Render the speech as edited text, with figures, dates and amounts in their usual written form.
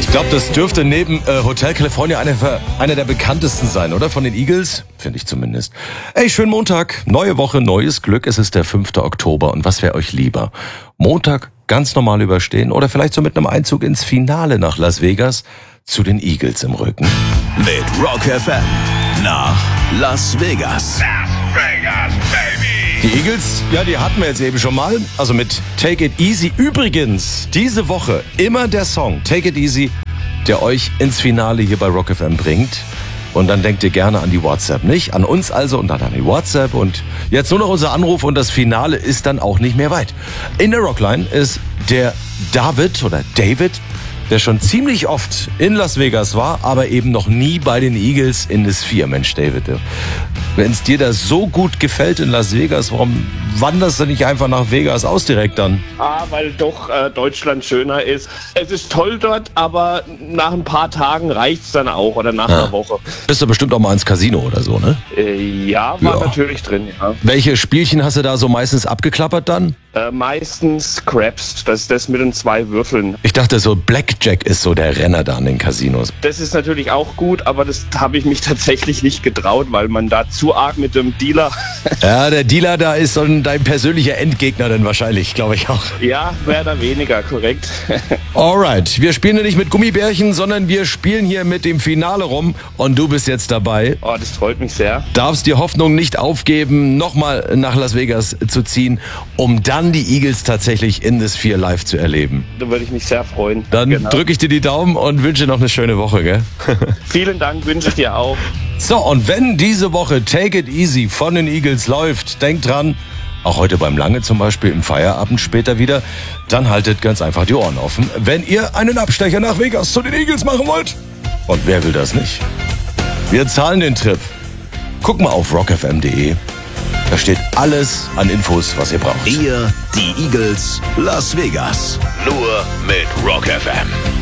Ich glaube, das dürfte neben Hotel California einer der bekanntesten sein, oder? Von den Eagles? Finde ich zumindest. Ey, schönen Montag. Neue Woche, neues Glück. Es ist der 5. Oktober. Und was wäre euch lieber? Montag ganz normal überstehen oder vielleicht so mit einem Einzug ins Finale nach Las Vegas zu den Eagles im Rücken? Mit Rock FM nach Las Vegas. Las Vegas, baby! Die Eagles, ja, die hatten wir jetzt eben schon mal. Also mit Take It Easy. Übrigens, diese Woche immer der Song Take It Easy, der euch ins Finale hier bei Rock FM bringt. Und dann denkt ihr gerne an die WhatsApp, nicht? An uns also und dann an die WhatsApp. Und jetzt nur noch unser Anruf und das Finale ist dann auch nicht mehr weit. In der Rockline ist der David, der schon ziemlich oft in Las Vegas war, aber eben noch nie bei den Eagles in das 4. Mensch, David, wenn es dir da so gut gefällt in Las Vegas, warum wanderst du nicht einfach nach Vegas aus direkt dann? Weil doch Deutschland schöner ist. Es ist toll dort, aber nach ein paar Tagen reicht's dann auch oder nach einer Woche. Bist du bestimmt auch mal ins Casino oder so, ne? War natürlich drin, ja. Welche Spielchen hast du da so meistens abgeklappert dann? Meistens Craps, das ist das mit den 2 Würfeln. Ich dachte so Blackjack ist so der Renner da an den Casinos. Das ist natürlich auch gut, aber das habe ich mich tatsächlich nicht getraut, weil man da zu arg mit dem Dealer... Ja, der Dealer da ist so dein persönlicher Endgegner dann wahrscheinlich, glaube ich auch. Ja, mehr oder weniger, korrekt. Alright, wir spielen ja nicht mit Gummibärchen, sondern wir spielen hier mit dem Finale rum und du bist jetzt dabei. Oh, das freut mich sehr. Darfst die Hoffnung nicht aufgeben, nochmal nach Las Vegas zu ziehen, um dann die Eagles tatsächlich in das 4 live zu erleben. Da würde ich mich sehr freuen. Dann drücke ich dir die Daumen und wünsche noch eine schöne Woche, gell? Vielen Dank, wünsche ich dir auch. So, und wenn diese Woche Take It Easy von den Eagles läuft, denkt dran, auch heute beim Lange zum Beispiel im Feierabend später wieder, dann haltet ganz einfach die Ohren offen, wenn ihr einen Abstecher nach Vegas zu den Eagles machen wollt. Und wer will das nicht? Wir zahlen den Trip. Guck mal auf rockfm.de. Da steht alles an Infos, was ihr braucht. Ihr, die Eagles, Las Vegas. Nur mit Rock FM.